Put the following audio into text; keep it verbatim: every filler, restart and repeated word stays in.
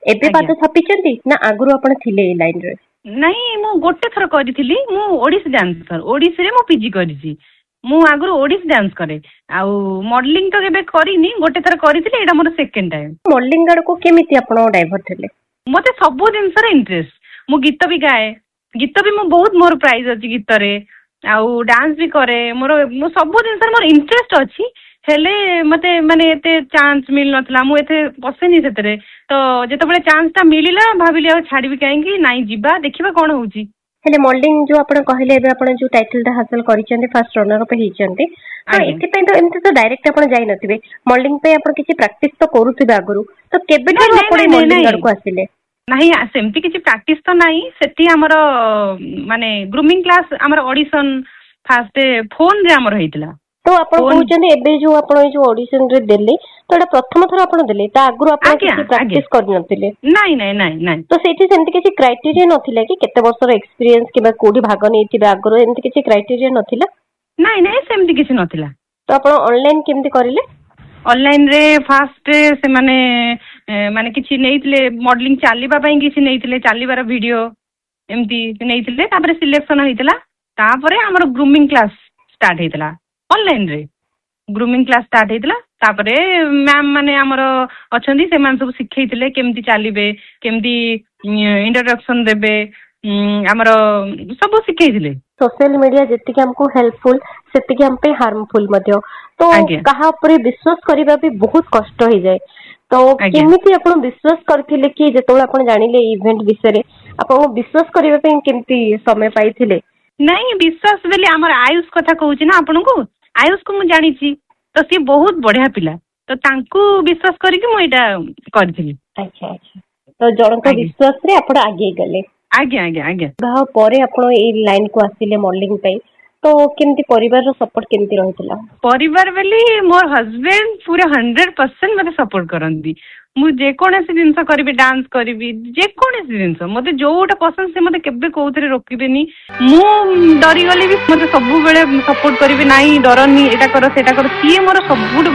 एबे पाद छापिचंती ना आगुरु आपण थिले ए लाइन रे? नहीं मु गोटे थर करिथिली मु ओडिसी डांसर ओडिसी रे मु पीजी करिछि मु आगुरु ओडिसी डांस करे आउ मॉडलिंग तो केबे करिनी गोटे थर करिथिली एडा मोर सेकंड टाइम। मॉडलिंग आड़ को केमिति आपण डाइवर्ट हेले? मते सब दिन रे इंटरेस्ट मु गीत भी गाए गीत भी मु बहुत मोर प्राइज अछि गीत रे आउ डांस भी करे मोर मु सब दिन मोर इंटरेस्ट अछि हेले मते माने एते चांस मिल नथला मु एते पसेनी सेतरे तो जेते बळे चांस ता मिलिला भाबिली आ छाडी भी काहेकी नाही जिबा देखिबा कोन होउची। हेले मॉडलिंग जो आपण कहले एबे आपण जो टाइटल ता हासिल करिचंती फर्स्ट रनर अप हिचंती तो एथि पय तो एमते तो डायरेक्ट आपण जाई नथिबे मॉडलिंग पे आपण किछि प्रैक्टिस तो करूथिबे आगुरु तो केबे ठार आपण मॉडलिंग को आसिले? नहीं सेमती किछि प्रैक्टिस तो नाही सेठी हमर माने ग्रूमिंग क्लास हमर ऑडिशन फास्ट फोन रे हमर हेतिला। तो आपण कहउचंदी एबे जो आपण जो ऑडिशन रे देले तो एटा प्रथम थर आपण देले ता आगुरु आपण किछि प्रैक्टिस कर नथिले? नाही नाही नाही नाही तो सेठी सेमती किछि क्राइटेरिया नथिले कि केते वर्षर एक्सपीरियंस किबा कोडी भाग नेथिबे आगुरु एमती किछि क्राइटेरिया नथिला? नाही नाही सेमती किछि नथिला। तो आपण ऑनलाइन केमती करिले? ऑनलाइन रे फास्ट से माने माने किछि नेइतले मॉडलिंग चालिबा पई किछि नेइतले चालिबार वीडियो एमती नेइतले तापर सिलेक्शन हेतिला तापर हमर ग्रूमिंग क्लास स्टार्ट हेतिला ऑनलाइन रे ग्रूमिंग क्लास स्टार्ट हेतिला तापर मैम माने हमर अछंदी से मान सब सिखैतिले केमती चालिबे केमती इंट्रोडक्शन देबे हमर सब सिखैतिले। सोशल मीडिया जेतिके हमको हेल्पफुल सेतिके हम पे हार्मफुल मध्य तो कहा ऊपर विश्वास करबा भी बहुत कष्ट हो जाए तो केमिति आपण विश्वास करथिले कि जेतोला आपण जानिले इवेंट विषय रे आपण विश्वास करबा पे केमति समय पाइथिले? नहीं विश्वास बेले हमर आयुष कथा कहूची ना आपन को आयुष को मु जानि छी तो सी बहुत बढ़िया पिला तो तांकू विश्वास करी कि मु एटा करथिली। अच्छा अच्छा तो जण को विश्वास रे आपण आगे गले? आगे आगे आगे बाह परे आपण ए लाइन को आसिले मॉडलिंग पे तो केमती परिवार रो सपोर्ट केमती रहितला? परिवार बेली मोर हस्बैंड पूरा हंड्रेड परसेंट मते सपोर्ट करंदी मु जे कोनसी जिंस करबी डांस करबी जे कोनसी जिंस मते जोटा पसंद से मते केबे कोउथरे रोकिबेनी मु डरी गली भी मते सब बेले सपोर्ट करबी नाही डरनी एटा कर सेटा कर सी मोर सब